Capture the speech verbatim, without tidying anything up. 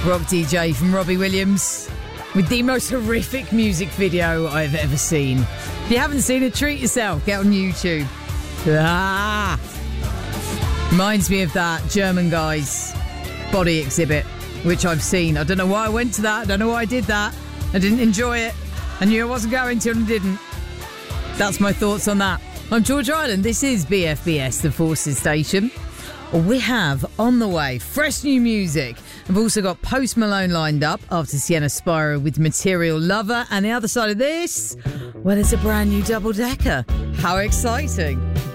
Rock D J from Robbie Williams with the most horrific music video I've ever seen. If you haven't seen it, treat yourself. Get on YouTube. Ah! Reminds me of that German guy's body exhibit, which I've seen. I don't know why I went to that. I don't know why I did that. I didn't enjoy it. I knew I wasn't going to and I didn't. That's my thoughts on that. I'm George Island. This is B F B S, the Forces Station. We have on the way fresh new music. I've also got Post Malone lined up after Sienna Spiro with Material Lover. And the other side of this, well, it's a brand new double-decker. How exciting.